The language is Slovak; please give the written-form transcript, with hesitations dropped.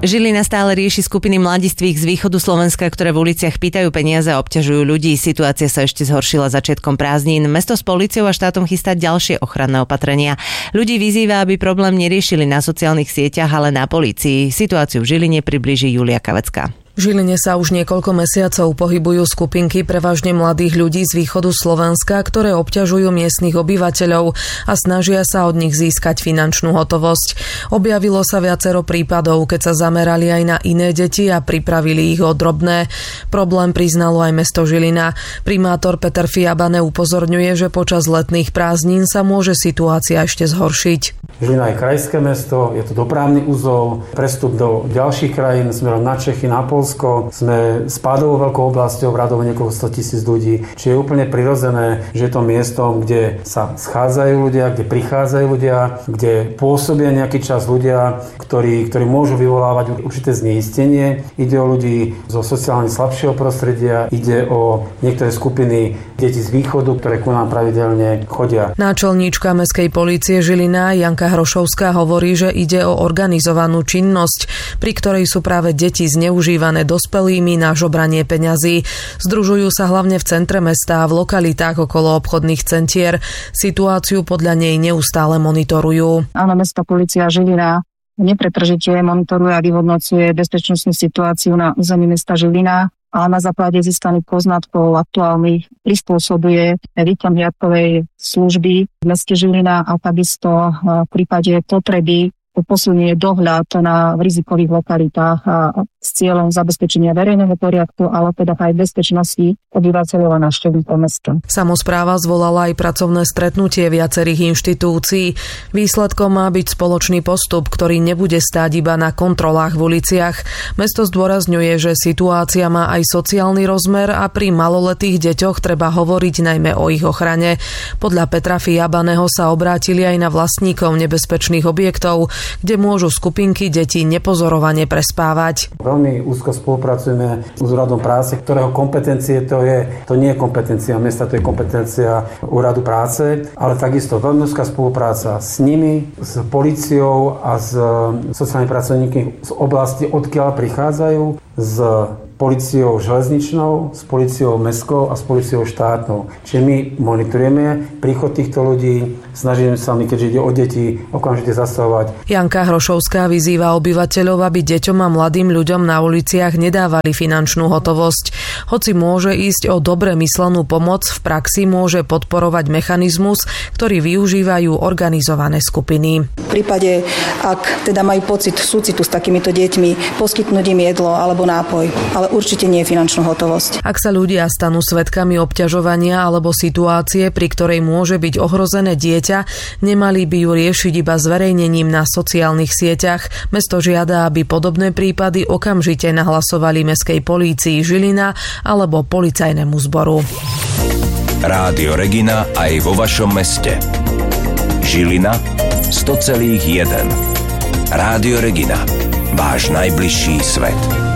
Žilina stále rieši skupiny mladistvých z východu Slovenska, ktoré v uliciach pýtajú peniaze a obťažujú ľudí. Situácia sa ešte zhoršila začiatkom prázdnin. Mesto s políciou a štátom chystá ďalšie ochranné opatrenia. Ľudí vyzýva, aby problém neriešili na sociálnych sieťach, ale na polícii. Situáciu v Žiline priblíži Julia Kavecká. V Žiline sa už niekoľko mesiacov pohybujú skupinky prevažne mladých ľudí z východu Slovenska, ktoré obťažujú miestnych obyvateľov a snažia sa od nich získať finančnú hotovosť. Objavilo sa viacero prípadov, keď sa zamerali aj na iné deti a pripravili ich o drobné. Problém priznalo aj mesto Žilina. Primátor Peter Fiabane upozorňuje, že počas letných prázdnin sa môže situácia ešte zhoršiť. Žilina je krajské mesto, je to dopravný uzol, prestup do ďalších krajín smerom na Čechy, na Polsko. Sme spádovou veľkou oblasťou, radovo niekoľko 100 000 ľudí. Čiže je úplne prirodzené, že je to miestom, kde sa schádzajú ľudia, kde prichádzajú ľudia, kde pôsobia nejaký čas ľudia, ktorí môžu vyvolávať určité zneistenie. Ide o ľudí zo sociálne slabšieho prostredia, ide o niektoré skupiny detí z východu, ktoré ku nám pravidelne chodia. Náčelníčka mestskej polície Žilina Janka Hrošovská hovorí, že ide o organizovanú činnosť, pri ktorej sú práve deti zneužívané dospelými na žobranie peňazí. Združujú sa hlavne v centre mesta a v lokalitách okolo obchodných centier. Situáciu podľa nej neustále monitorujú. Áno, mestská polícia Žilina nepretržite monitoruje a vyhodnocuje bezpečnostnú situáciu na území mesta Žilina a na základe získaných poznatkov aktuálnych prispôsobuje výkon riadkovej služby v meste Žilina a takisto v prípade potreby posunie dohľad na rizikových lokalitách a s cieľom zabezpečenia verejného poriadku, ale teda aj bezpečnosti obyvateľov a návštevníkov mesta. Samospráva zvolala aj pracovné stretnutie viacerých inštitúcií. Výsledkom má byť spoločný postup, ktorý nebude stáť iba na kontrolách v uliciach. Mesto zdôrazňuje, že situácia má aj sociálny rozmer a pri maloletých deťoch treba hovoriť najmä o ich ochrane. Podľa Petra Fiabaneho sa obrátili aj na vlastníkov nebezpečných objektov, kde môžu skupinky detí nepozorovane prespávať. Veľmi úzko spolupracujeme s úradom práce, ktorého kompetencie to nie je kompetencia mesta, to je kompetencia úradu práce, ale takisto veľmi úzka spolupráca s nimi, s políciou a s sociálnymi pracovníkmi z oblasti, odkiaľ prichádzajú, s políciou železničnou, s políciou mestskou a s políciou štátnou. Čiže my monitorujeme príchod týchto ľudí, snažíme sa my, keďže ide o deti, okamžite zasahovať. Janka Hrošovská vyzýva obyvateľov, aby deťom a mladým ľuďom na uliciach nedávali finančnú hotovosť. Hoci môže ísť o dobre myslenú pomoc, v praxi môže podporovať mechanizmus, ktorý využívajú organizované skupiny. V prípade, ak teda majú pocit súcitu s takýmito deťmi, poskytnúť im jedlo alebo nápoj, ale určite nie finančnú hotovosť. Ak sa ľudia stanú svedkami obťažovania alebo situácie, pri ktorej môže byť ohrozené dieťa, nemali by ju riešiť iba zverejnením na sociálnych sieťach. Mesto žiada, aby podobné prípady okamžite nahlasovali mestskej polícii Žilina alebo policajnému zboru. Rádio Regina aj vo vašom meste. Žilina 100,1. Rádio Regina. Váš najbližší svet.